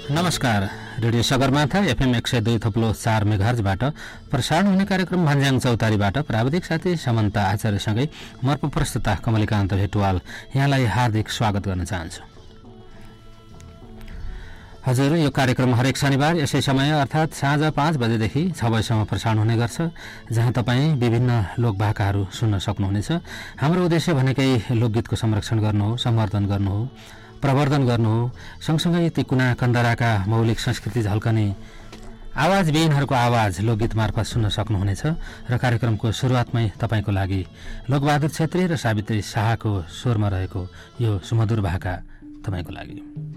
नमस्कार। Radio Sagarmatha FM 102.4 मेगाहर्जबाट प्रसारण हुने कार्यक्रम भन्ज्याङ चौतारीबाट प्राविधिक साथी समन्ता आचार्यसँगै म प्रस्तुता कमलिकान्त भेटवाल यहाँलाई हार्दिक स्वागत गर्न चाहन्छु। हजुर, यो कार्यक्रम हरेक शनिबार यसै समय अर्थात् साँझ 5 बजेदेखि 6 बजेसम्म प्रसारण हुने गर्छ, जहाँ तपाईँ विभिन्न लोकभाकाहरू सुन्न सक्नुहुनेछ। हाम्रो उद्देश्य भनेकै लोकगीतको संरक्षण गर्नु हो, सम्वर्धन गर्नु हो, प्रवर्धन गर्नु हो। सँगसँगै ती कुना कन्दराका मौलिक संस्कृति झल्कने आवाजविहीनहरूको आवाज लोकगीत मार्फत सुन्न सक्नुहुनेछ। र कार्यक्रमको सुरुवातमै तपाईँको लागि लोकबहादुर छेत्री र सावित्री शाहको स्वरमा रहेको यो सुमधुर भाका तपाईँको लागि।